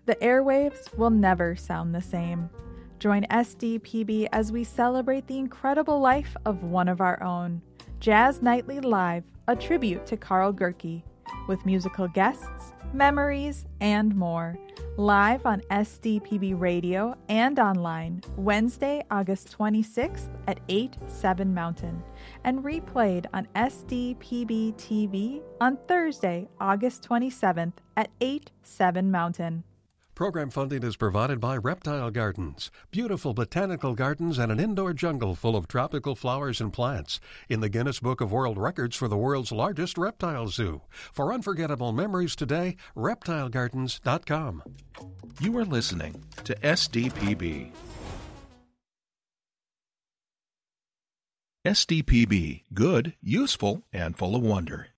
The airwaves will never sound the same. Join SDPB as we celebrate the incredible life of one of our own. Jazz Nightly Live, a tribute to Carl Gerke, with musical guests, memories, and more. Live on SDPB Radio and online, Wednesday, August 26th at 8/7 Mountain, and replayed on SDPB TV on Thursday, August 27th at 8/7 Mountain. Program funding is provided by Reptile Gardens, beautiful botanical gardens and an indoor jungle full of tropical flowers and plants, in the Guinness Book of World Records for the world's largest reptile zoo. For unforgettable memories today, reptilegardens.com. You are listening to SDPB. SDPB, good, useful, and full of wonder.